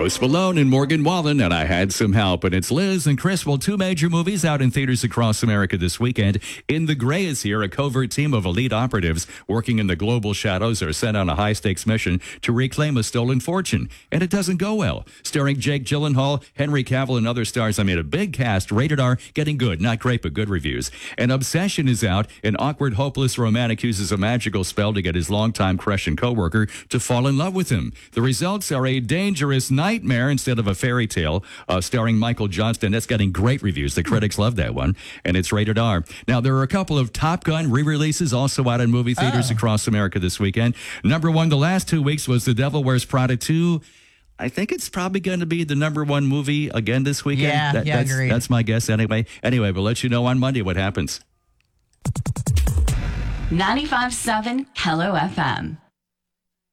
Post Malone and Morgan Wallen, and I Had Some Help. And it's Liz and Chris. Well, two major movies out in theaters across America this weekend. In the Gray is here. A covert team of elite operatives working in the global shadows are sent on a high-stakes mission to reclaim a stolen fortune. And it doesn't go well. Starring Jake Gyllenhaal, Henry Cavill, and other stars. I mean, a big cast, rated R, getting good. Not great, but good reviews. And Obsession is out. An awkward, hopeless romantic uses a magical spell to get his longtime crush and coworker to fall in love with him. The results are a dangerous nightmare instead of a fairy tale, starring Michael Johnston. That's getting great reviews. The critics love that one, and it's rated R. Now, there are a couple of Top Gun re-releases also out in movie theaters across America this weekend. Number one the last 2 weeks was The Devil Wears Prada 2. I think it's probably going to be the number one movie again this weekend. Yeah, agreed. That's my guess anyway. Anyway, we'll let you know on Monday what happens. 95.7 Hello FM.